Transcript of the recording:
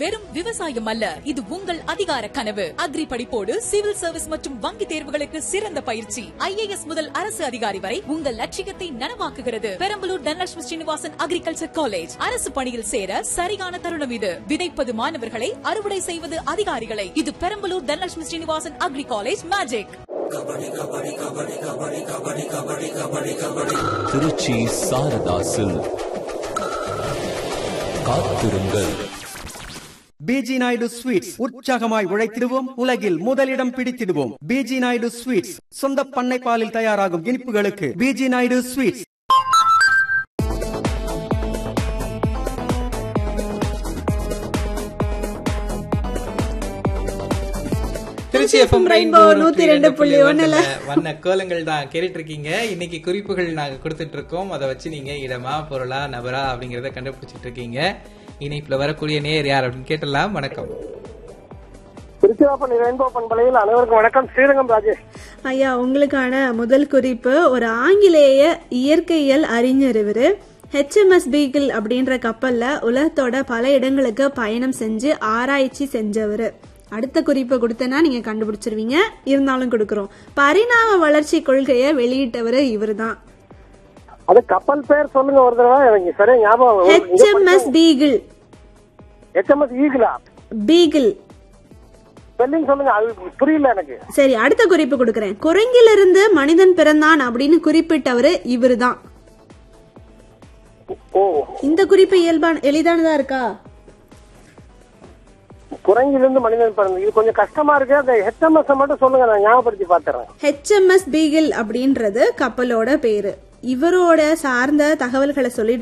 வெறும் விவசாயம் அல்ல, இது உங்கள் அதிகார கனவு. அக்ரி படிப்போடு சிவில் சர்வீஸ் மற்றும் வங்கி தேர்வுகளுக்கு சிறந்த பயிற்சி. IAS முதல் அரசு அதிகாரி வரை உங்கள் லட்சியத்தை நனவாக்குகிறது. Perambalur Dhanalakshmi Srinivasan agriculture college. அரசு பணியில் சேர சரியான தருணம் இது. விதைப்பது மாணவர்களை, அறுவடை செய்வது அதிகாரிகளை. இது Perambalur Dhanalakshmi Srinivasan agri college magic. Trichy Saradha silk. காத்திருங்கள். பிஜி நாயுடு ஸ்வீட்ஸ், உற்சாகமாய் உழைத்திடுவோம், உலகில் முதலிடம் பிடித்திடுவோம். பிஜி நாயுடு ஸ்வீட்ஸ், சொந்த பண்ணை பாலில் தயாராகும் இனிப்புகளுக்கு PG Naidu sweets. Trichy FM rainbow 102.1 வண்ண கோலங்கள் தான் கேட்டுட்டு இருக்கீங்க. இன்னைக்கு குறிப்புகள் நாங்க கொடுத்துட்டு இருக்கோம். அதை வச்சு நீங்க இடமா, பொருளா, நபரா அப்படிங்கறத கண்டுபிடிச்சிட்டு இருக்கீங்க. இணைப்புல வரக்கூடிய நேர் யார் அப்படின்னு கேட்டலாம். வணக்கம். திருச்சிராப்பள்ளி ரெயின்போ பண்பலையில் அனைவருக்கும் வணக்கம். ஸ்ரீரங்கம் ராஜேஷ். ஐயா, உங்களுக்கான முதல் குறிப்பு, ஒரு ஆங்கிலேய இயற்கையியல் அறிஞர் இவரு. HMS பீகிள் அப்படின்ற கப்பல்ல உலகத்தோட பல இடங்களுக்கு பயணம் செஞ்சு ஆராய்ச்சி செஞ்சவரு. அடுத்த குறிப்பை கொடுத்தனா நீங்க கண்டுபிடிச்சிருவீங்க, இருந்தாலும் கொடுக்கறோம். பரிணாம வளர்ச்சி கொள்கையை வெளியிட்டவரு இவருதான். அது கப்பல் பேர் சொல்லுங்க ஒரு தடவை, எனக்கு சரியா ஞாபகம். HMS beagle. HMS ஈகிளா? Beagle spelling சொல்லுங்க, அது புரியல எனக்கு. சரி, அடுத்த குறிப்பு கொடுக்கறேன். குரங்கிலிருந்து மனிதன் பிறந்தான் அப்படின்னு குறிப்பிட்டவரு இவருதான். ஓ, இந்த குறிப்பு எளிதானதா இருக்கா? குரங்கிலிருந்து மனிதன் பிறந்து, இது கொஞ்சம் கஷ்டமா இருக்கு. அந்த HMS மட்டும் சொல்லுங்க, நான் ஞாபகப்படுத்தி பாத்துறேன். HMS பீகிள் அப்படின்றது கப்பலோட பேரு. இவரோட சார்ந்த தகவல்களை சொல்லி